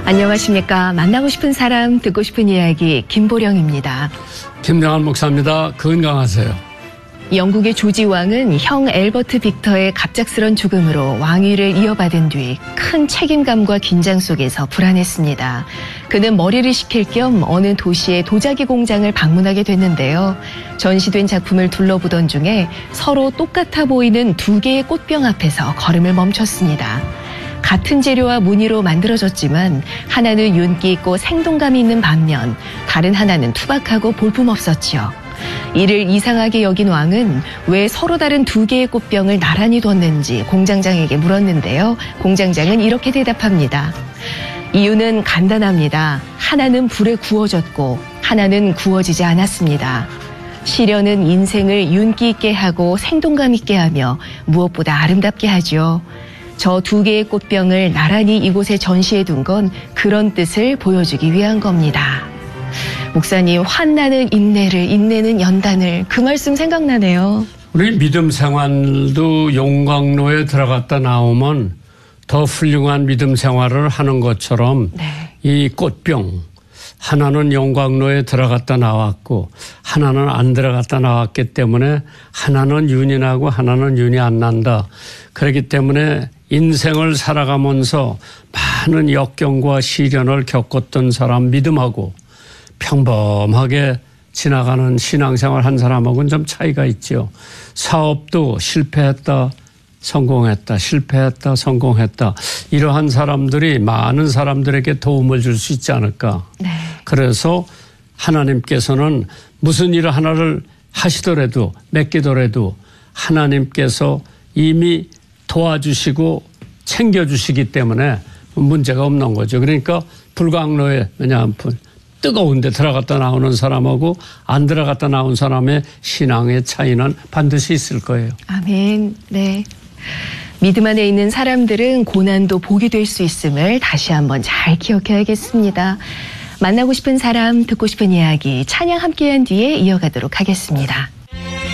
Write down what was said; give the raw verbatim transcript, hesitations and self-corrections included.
안녕하십니까. 만나고 싶은 사람, 듣고 싶은 이야기 김보령입니다. 김정한 목사입니다. 건강하세요. 영국의 조지 왕은 형 앨버트 빅터의 갑작스런 죽음으로 왕위를 이어받은 뒤 큰 책임감과 긴장 속에서 불안했습니다. 그는 머리를 식힐 겸 어느 도시의 도자기 공장을 방문하게 됐는데요. 전시된 작품을 둘러보던 중에 서로 똑같아 보이는 두 개의 꽃병 앞에서 걸음을 멈췄습니다. 같은 재료와 무늬로 만들어졌지만 하나는 윤기 있고 생동감이 있는 반면 다른 하나는 투박하고 볼품없었지요. 이를 이상하게 여긴 왕은 왜 서로 다른 두 개의 꽃병을 나란히 뒀는지 공장장에게 물었는데요. 공장장은 이렇게 대답합니다. 이유는 간단합니다. 하나는 불에 구워졌고 하나는 구워지지 않았습니다. 시련은 인생을 윤기 있게 하고 생동감 있게 하며 무엇보다 아름답게 하죠. 저 두 개의 꽃병을 나란히 이곳에 전시해 둔 건 그런 뜻을 보여주기 위한 겁니다. 목사님, 환난은 인내를, 인내는 연단을, 그 말씀 생각나네요. 우리 믿음 생활도 용광로에 들어갔다 나오면 더 훌륭한 믿음 생활을 하는 것처럼 네. 이 꽃병 하나는 용광로에 들어갔다 나왔고 하나는 안 들어갔다 나왔기 때문에 하나는 윤이 나고 하나는 윤이 안 난다. 그렇기 때문에 인생을 살아가면서 많은 역경과 시련을 겪었던 사람 믿음하고 평범하게 지나가는 신앙생활 한 사람하고는 좀 차이가 있죠. 사업도 실패했다, 성공했다, 실패했다, 성공했다. 이러한 사람들이 많은 사람들에게 도움을 줄 수 있지 않을까. 네. 그래서 하나님께서는 무슨 일 하나를 하시더라도 맡기더라도 하나님께서 이미 도와주시고 챙겨주시기 때문에 문제가 없는 거죠. 그러니까 불광로에 왜냐하면 뜨거운 데 들어갔다 나오는 사람하고 안 들어갔다 나온 사람의 신앙의 차이는 반드시 있을 거예요. 아멘. 네. 믿음 안에 있는 사람들은 고난도 복이 될 수 있음을 다시 한번 잘 기억해야겠습니다. 만나고 싶은 사람, 듣고 싶은 이야기 찬양 함께한 뒤에 이어가도록 하겠습니다.